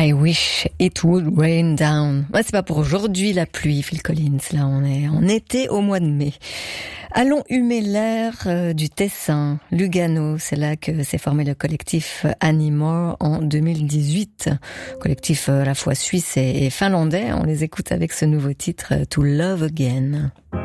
I wish it would rain down. Ouais, c'est pas pour aujourd'hui la pluie, Phil Collins. Là, on est en été au mois de mai. Allons humer l'air du Tessin, Lugano. C'est là que s'est formé le collectif Anymore en 2018. Collectif à la fois suisse et finlandais. On les écoute avec ce nouveau titre, To Love Again.